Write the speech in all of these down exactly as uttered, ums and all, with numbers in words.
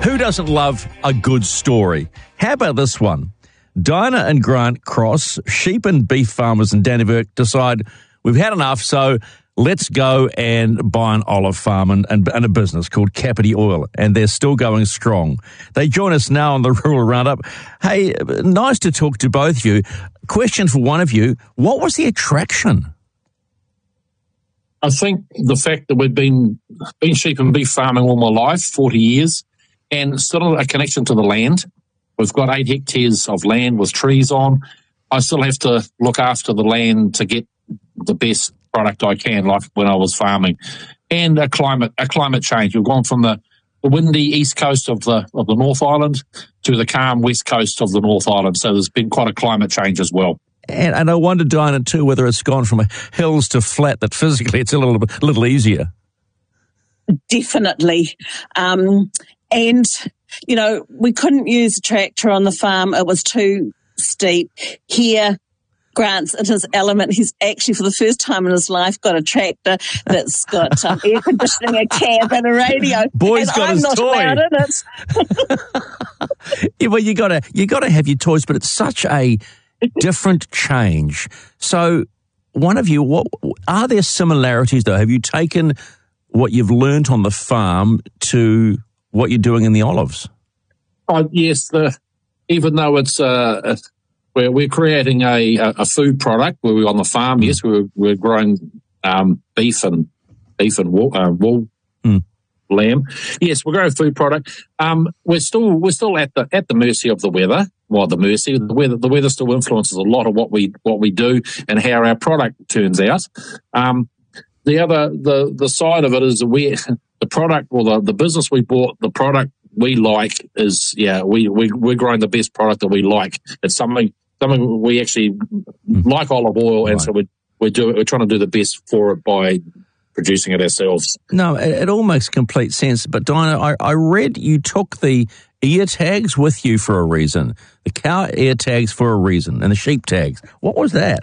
Who doesn't love a good story? How about this one? Dinah and Grant Cross, sheep and beef farmers in Dannevirke, decide we've had enough, so let's go and buy an olive farm and, and, and a business called Kapiti Oil, and they're still going strong. They join us now on the Rural Roundup. Hey, nice to talk to both of you. Question for one of you, what was the attraction? I think the fact that we've been, been sheep and beef farming all my life, forty years, and still a connection to the land. We've got eight hectares of land with trees on. I still have to look after the land to get the best product I can, like when I was farming. And a climate a climate change. We've gone from the, the windy east coast of the of the North Island to the calm west coast of the North Island. So there's been quite a climate change as well. And, and I wonder, Dinah, too, whether it's gone from hills to flat, that physically it's a little bit, little easier. Definitely. Um, and, you know, we couldn't use a tractor on the farm. It was too steep. Here, Grant's in his element. He's actually, for the first time in his life, got a tractor that's got um, air conditioning, a cab, and a radio. Boy's and got I'm his not toy. allowed in it. Yeah, well, you gotta you gotta have your toys, but it's such a different change. So, one of you, what are there similarities though? Have you taken what you've learnt on the farm to what you're doing in the olives? Oh, yes, the, even though it's uh, a, we're we're creating a, a food product where we're on the farm. Mm. Yes, we're we're growing um, beef and beef and wool, uh, wool mm. lamb. Yes, we're growing a food product. Um, we're still we're still at the at the mercy of the weather. Well, the mercy the weather the weather still influences a lot of what we what we do and how our product turns out. Um, the other the the side of it is we the product or the, the business we bought, the product we like is yeah we we we're growing the best product that we like. It's something something we actually mm. like olive oil, and right. so we we do we're trying to do the best for it by producing it ourselves. No, it, it all makes complete sense. But Dinah, I, I read you took the ear tags with you for a reason. The cow ear tags for a reason, and the sheep tags. What was that?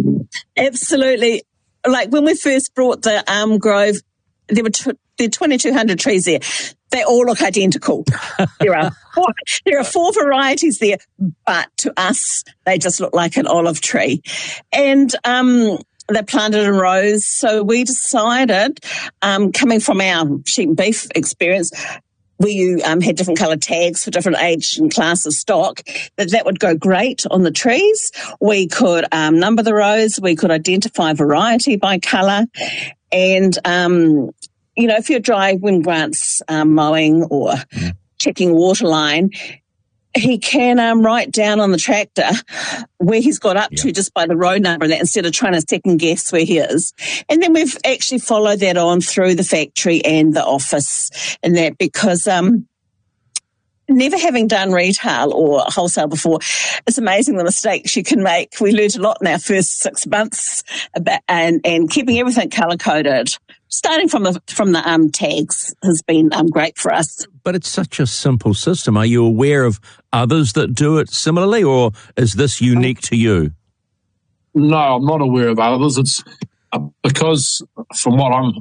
Absolutely. Like when we first brought the um, grove, there were t- there are twenty-two hundred trees there. They all look identical. There are four, there are four varieties there, but to us, they just look like an olive tree. And um, they're planted in rows. So we decided, um, coming from our sheep and beef experience, we um, had different coloured tags for different age and class of stock, that that would go great on the trees. We could um, number the rows. We could identify variety by colour. And, um, you know, if you're dry when Grant's um, mowing or mm. checking water line, he can um, write down on the tractor where he's got up yeah. to just by the road number and that, instead of trying to second guess where he is. And then we've actually followed that on through the factory and the office and that, because um, never having done retail or wholesale before, it's amazing the mistakes you can make. We learned a lot in our first six months about, and, and keeping everything colour-coded. Starting from the from the um, tags has been um, great for us. But it's such a simple system. Are you aware of others that do it similarly, or is this unique to you? No, I'm not aware of others. It's uh, because from what I'm